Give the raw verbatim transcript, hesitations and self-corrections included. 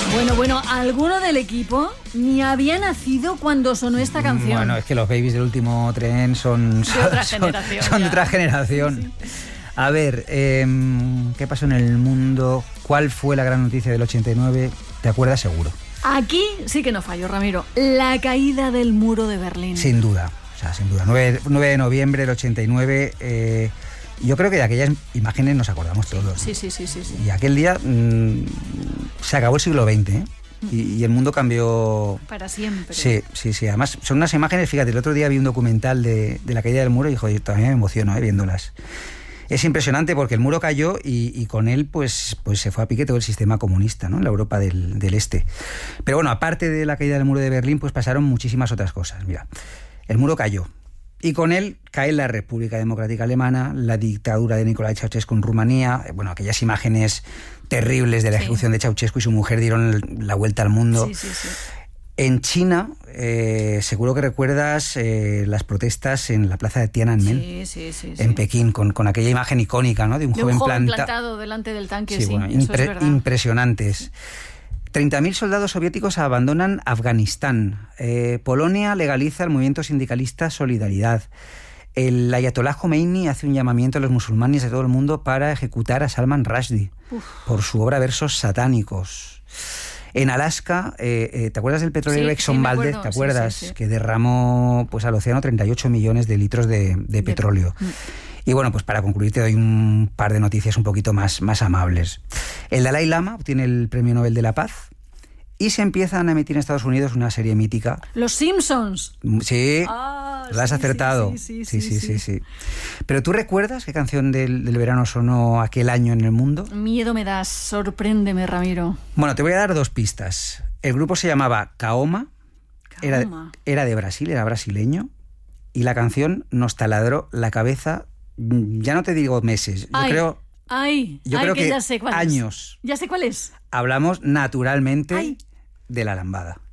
Bueno, bueno, alguno del equipo ni había nacido cuando sonó esta canción. Bueno, es que los babies del último tren son, son, de otra son, generación. Son de otra generación. Sí, sí. A ver, eh, ¿qué pasó en el mundo? ¿Cuál fue la gran noticia del ochenta y nueve? ¿Te acuerdas seguro? Aquí sí que no fallo, Ramiro. La caída del muro de Berlín. Sin duda, o sea, sin duda. nueve de noviembre del ochenta y nueve... Eh, Yo creo que de aquellas imágenes nos acordamos todos. Sí, sí, sí, sí, sí. Y aquel día mmm, se acabó el siglo veinte, ¿eh? y, y el mundo cambió... Para siempre. Sí, sí, sí. Además, son unas imágenes, fíjate, el otro día vi un documental de, de la caída del muro y joder, también me emociono ¿eh? viéndolas. Es impresionante porque el muro cayó y, y con él pues, pues se fue a pique todo el sistema comunista, ¿no? En la Europa del, del Este. Pero bueno, aparte de la caída del muro de Berlín, pues pasaron muchísimas otras cosas. Mira, el muro cayó. Y con él cae la República Democrática Alemana, la dictadura de Nicolae Ceausescu en Rumanía, bueno, aquellas imágenes terribles de la ejecución sí. de Ceausescu y su mujer dieron la vuelta al mundo. Sí, sí, sí. En China, eh, seguro que recuerdas eh, las protestas en la plaza de Tiananmen, sí, sí, sí, sí. en Pekín, con, con aquella imagen icónica, ¿no? De un de joven, un joven planta... plantado delante del tanque, sí, sí, bueno, eso impre- es verdad. Impresionantes. treinta mil soldados soviéticos abandonan Afganistán. Eh, Polonia legaliza el movimiento sindicalista Solidaridad. El ayatolá Khomeini hace un llamamiento a los musulmanes de todo el mundo para ejecutar a Salman Rushdie Uf. por su obra Versos satánicos. En Alaska, eh, eh, ¿te acuerdas del petrolero sí, Exxon sí, Valdez? ¿Te acuerdas? Sí, sí, sí. Que derramó pues, al océano treinta y ocho millones de litros de, de petróleo. De... Y bueno, pues para concluir te doy un par de noticias un poquito más, más amables. El Dalai Lama obtiene el Premio Nobel de la Paz y se empiezan a emitir en Estados Unidos una serie mítica. Los Simpsons. Sí, ah, lo has sí, acertado. Sí sí sí sí, sí, sí, sí, sí. Pero ¿tú recuerdas qué canción del, del verano sonó aquel año en el mundo? Miedo me das, sorpréndeme, Ramiro. Bueno, te voy a dar dos pistas. El grupo se llamaba Kaoma, era, era de Brasil, era brasileño, y la canción nos taladró la cabeza, ya no te digo meses, yo ay, creo... Ay, yo ay, creo que, que ya sé cuál años. Es. Ya sé cuál es. Hablamos naturalmente ay. de La Lambada.